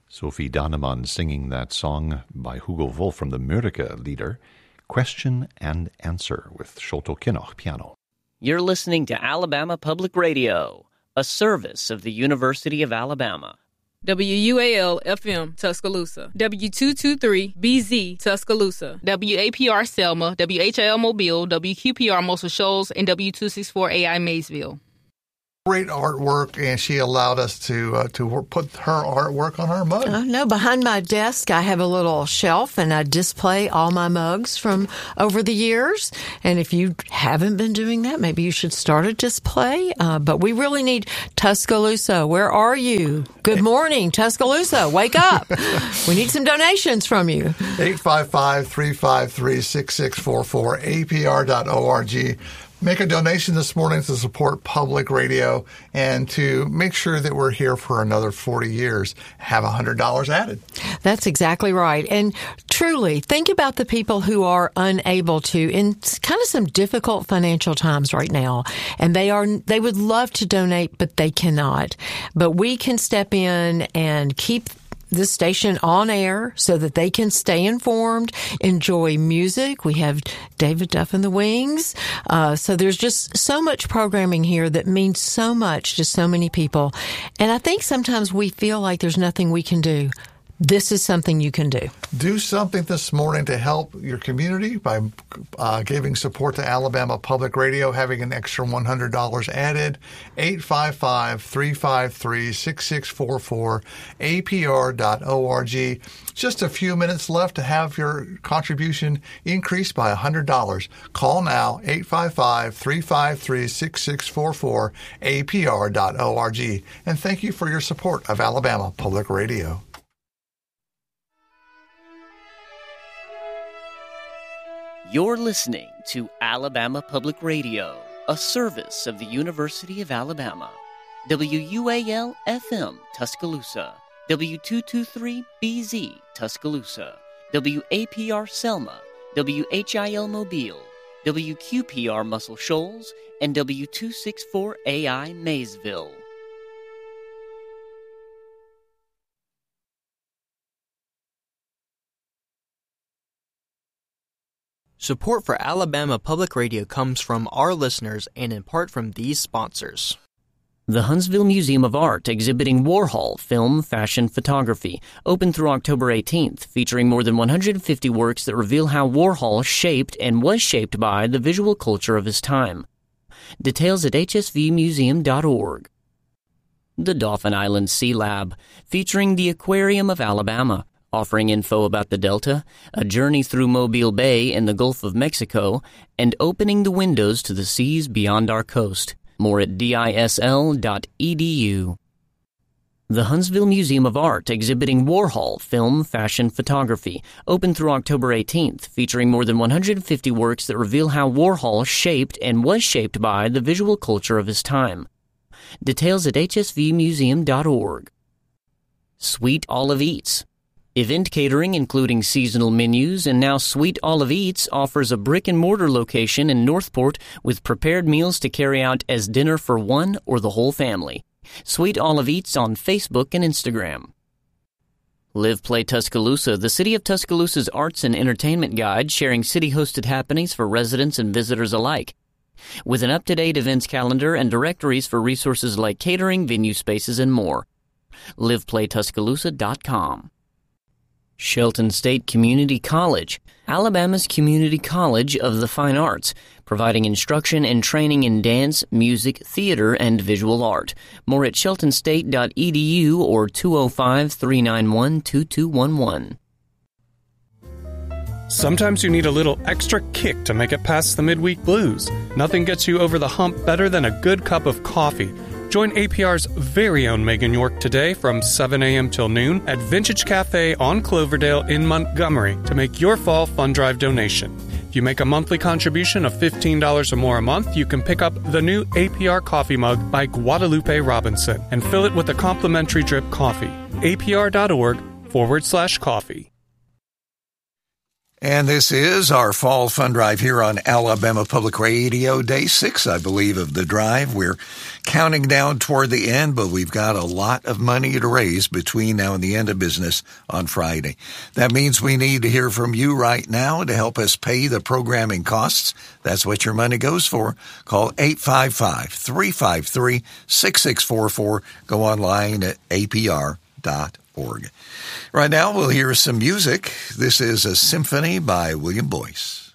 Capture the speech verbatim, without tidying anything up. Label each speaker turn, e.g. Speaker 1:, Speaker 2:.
Speaker 1: Sophie Danemann singing that song by Hugo Wolf from the Mörike Lieder, Question and Answer with Sholto Kinnoch piano.
Speaker 2: You're listening to Alabama Public Radio, a service of the University of Alabama.
Speaker 3: W U A L F M Tuscaloosa, W two twenty-three B Z Tuscaloosa, W A P R Selma, W H I L Mobile, W Q P R Muscle Shoals, and W two sixty-four A I Maysville.
Speaker 4: Great artwork, and she allowed us to uh, to put her artwork on our mug.
Speaker 5: Uh, no, behind my desk, I have a little shelf, and I display all my mugs from over the years. And if you haven't been doing that, maybe you should start a display. Uh, but we really need Tuscaloosa. Where are you? Good morning, Tuscaloosa. Wake up. We need some donations from you.
Speaker 4: eight five five, three five three, six six four four, A P R dot org. Make a donation this morning to support public radio and to make sure that we're here for another forty years. Have one hundred dollars added.
Speaker 5: That's exactly right. And truly, think about the people who are unable to in kind of some difficult financial times right now. And they are, they would love to donate, but they cannot. But we can step in and keep this station on air so that they can stay informed, enjoy music. We have David Duff and the Wings. Uh, so there's just so much programming here that means so much to so many people. And I think sometimes we feel like there's nothing we can do. This is something you can do.
Speaker 4: Do something this morning to help your community by uh, giving support to Alabama Public Radio, having an extra one hundred dollars added. eight five five, three five three, six six four four, A P R dot org. Just a few minutes left to have your contribution increased by one hundred dollars. Call now, eight five five, three five three, six six four four, A P R dot org. And thank you for your support of Alabama Public Radio.
Speaker 2: You're listening to Alabama Public Radio, a service of the University of Alabama. W U A L F M Tuscaloosa, W two twenty-three B Z Tuscaloosa, W A P R Selma, W H I L Mobile, W Q P R Muscle Shoals, and W two sixty-four A I Maysville.
Speaker 6: Support for Alabama Public Radio comes from our listeners and in part from these sponsors.
Speaker 2: The Huntsville Museum of Art exhibiting Warhol film, fashion, photography, open through October eighteenth, featuring more than one hundred fifty works that reveal how Warhol shaped and was shaped by the visual culture of his time. Details at H S V museum dot org. The Dauphin Island Sea Lab, featuring the Aquarium of Alabama, offering info about the Delta, a journey through Mobile Bay and the Gulf of Mexico, and opening the windows to the seas beyond our coast. More at D I S L dot E D U. The Huntsville Museum of Art exhibiting Warhol film, fashion, photography, open through October eighteenth, featuring more than one hundred fifty works that reveal how Warhol shaped and was shaped by the visual culture of his time. Details at H S V museum dot org. Sweet Olive Eats. Event catering, including seasonal menus, and now Sweet Olive Eats offers a brick-and-mortar location in Northport with prepared meals to carry out as dinner for one or the whole family. Sweet Olive Eats on Facebook and Instagram. Live Play Tuscaloosa, the City of Tuscaloosa's arts and entertainment guide, sharing city-hosted happenings for residents and visitors alike. With an up-to-date events calendar and directories for resources like catering, venue spaces, and more. live play tuscaloosa dot com. Shelton State Community College, Alabama's community college of the fine arts, providing instruction and training in dance, music, theater, and visual art. More at shelton state dot e d u or two oh five, three nine one, two two one one.
Speaker 7: Sometimes you need a little extra kick to make it past the midweek blues. Nothing gets you over the hump better than a good cup of coffee. Join A P R's very own Megan York today from seven a.m. till noon at Vintage Cafe on Cloverdale in Montgomery to make your fall fund drive donation. If you make a monthly contribution of fifteen dollars or more a month, you can pick up the new A P R coffee mug by Guadalupe Robinson and fill it with a complimentary drip coffee. A P R dot org forward slash coffee.
Speaker 8: And this is our fall fund drive here on Alabama Public Radio, day six, I believe, of the drive. We're counting down toward the end, but we've got a lot of money to raise between now and the end of business on Friday. That means we need to hear from you right now to help us pay the programming costs. That's what your money goes for. Call eight five five, three five three, six six four four. Go online at A P R dot org. Right now, we'll hear some music. This is a symphony by William Boyce.